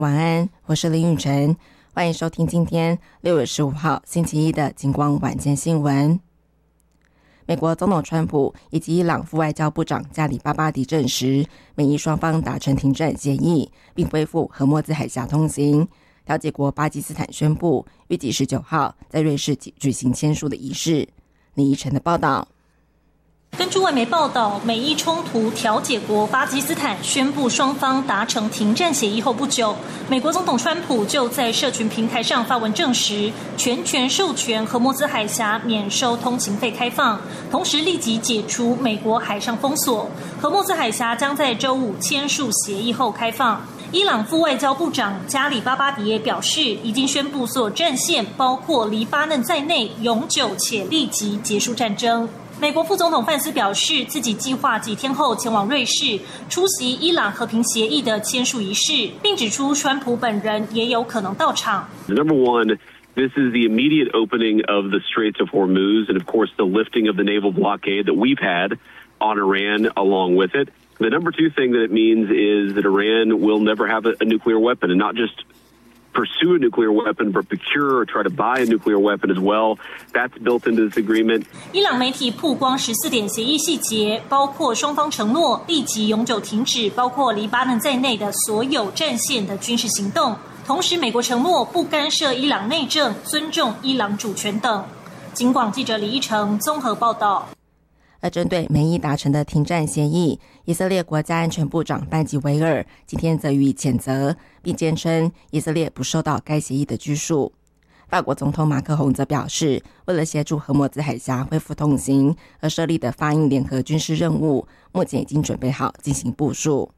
晚安，我是林雨晨，欢迎收听今天6月15号星期一的警广晚间新闻。美国总统川普以及伊朗副外交部长加里巴巴迪证实，美伊双方达成停战协议，并恢复荷默兹海峡通行。调解国巴基斯坦宣布，预计19号在瑞士举行签署的仪式。李依晨的报道。 根据外媒报道，美伊冲突调解国巴基斯坦宣布双方达成停战协议后不久，美国总统川普就在社群平台上发文证实，全权授权荷默兹海峡免收通行费开放，同时立即解除美国海上封锁。荷默兹海峡将在周五签署协议后开放。伊朗副外交部长加里巴巴迪也表示，已经宣布所有战线，包括黎巴嫩在内，永久且立即结束战争。美国副总统范斯表示，自己计划几天后前往瑞士出席伊朗和平协议的签署仪式，并指出川普本人也有可能到场。 Number one, this is the immediate opening of the Straits of Hormuz and, of course, the lifting of the naval blockade that we've had on Iran along with it. The number two thing that it means is that Iran will never have a nuclear weapon, and not just pursue a nuclear weapon, but procure or try to buy a nuclear weapon as well. That's built into this agreement. 伊朗媒体曝光14点协议细节，包括双方承诺立即永久停止包括黎巴嫩在内的所有战线的军事行动，同时美国承诺不干涉伊朗内政，尊重伊朗主权等。警广记者李依成综合报道。 而针对美伊达成的停战协议，以色列国家安全部长班吉维尔今天则予以谴责，并坚称以色列不受到该协议的拘束。法国总统马克宏则表示，为了协助荷默兹海峡恢复通行而设立的法印联合军事任务，目前已经准备好进行部署。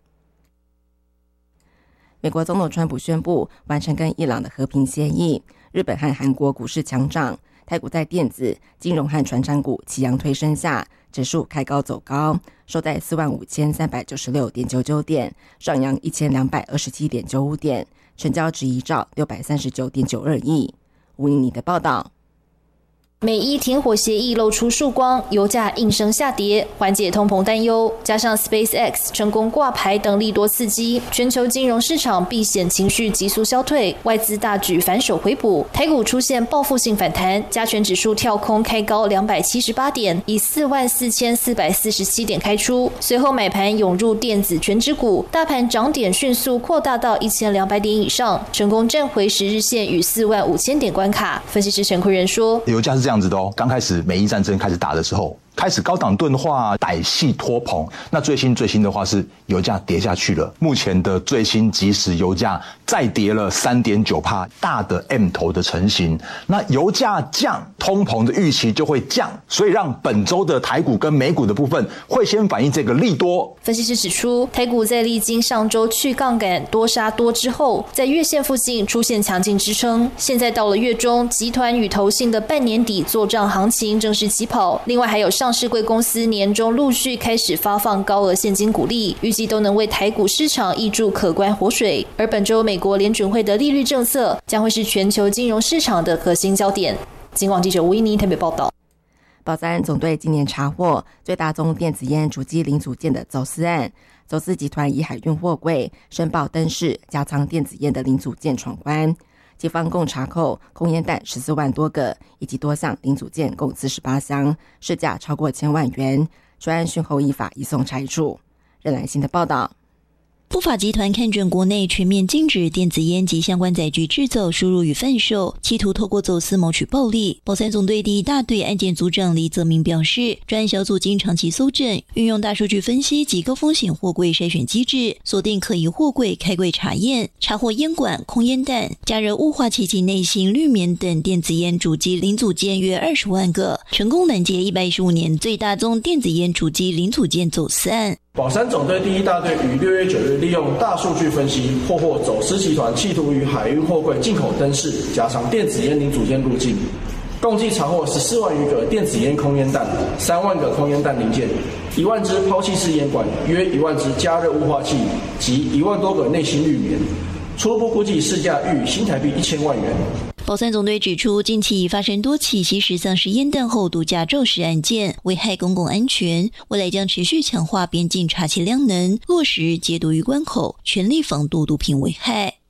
美国总统川普宣布完成跟伊朗的和平协议，日本和韩国股市强涨，台股在电子、金融和传产股齐扬推升下，指数开高走高，收在45,396.99 点，上扬1227.95点，成交值1兆639.92亿。吴颖妮的报道。 美伊停火协议露出曙光，油价应声下跌，缓解通膨担忧，加上 SpaceX 成功挂牌等利多刺激，全球金融市场避险情绪急速消退，外资大举反手回补，台股出现报复性反弹，加权指数跳空开高278点，以44,447点开出，随后买盘涌入电子全指股，大盘涨点迅速扩大到1200点以上，成功站回10日线与45000点关卡。分析师陈奎仁说， 油价是这样子的哦，刚开始美伊战争开始打的时候，开始高档钝化，歹戏拖棚。那最新的话是油价跌下去了，目前的最新即时油价再跌了 3.9%， 大的 M 头的成型。那油价降，通膨的预期就会降，所以让本周的台股跟美股的部分会先反映这个利多。 分析师指出，台股在历经上周去杠杆多杀多之后，在月线附近出现强劲支撑，现在到了月中，集团与投信的半年底作账行情正式起跑，另外还有上市柜公司年中陆续开始发放高额现金股利，预计都能为台股市场挹注可观活水。而本周美国联准会的利率政策将会是全球金融市场的核心焦点。警广记者吴依妮台北报道。 保三总队今年查获最大宗电子烟主机零组件的走私案，走私集团以海运货柜申报灯饰加仓电子烟的零组件闯关，警方共查扣空烟弹14万多个，以及多项零组件共48箱，市价超过1000万元。专案讯后依法移送查处。任兰心的报道。 不法集团看准国内全面禁止电子烟及相关载具制造、输入与贩售，企图透过走私谋取暴利。保三总队第1大队案件组长李泽明表示，专案小组经长期搜证，运用大数据分析及高风险货柜筛选机制，锁定可疑货柜开柜查验，查获烟管、空烟弹、加热雾化器及内芯、滤棉等电子烟主机零组件约20万个，成功拦截115年最大宗电子烟主机零组件走私案。 保三总队第1大队于6月9日利用大数据分析，破获走私集团企图于海运货柜进口灯饰加上电子烟零组件入境，共计查获14万余个电子烟空烟弹、3万个空烟弹零件、1万支抛弃式烟管、约1万支加热雾化器及1万多个内芯滤棉，初步估计市价逾新台币1000万元。 保三总队指出，近期已发生多起吸食丧失烟弹后毒驾肇事案件，危害公共安全。未来将持续强化边境查缉量能，落实戒毒于关口，全力防堵毒品危害。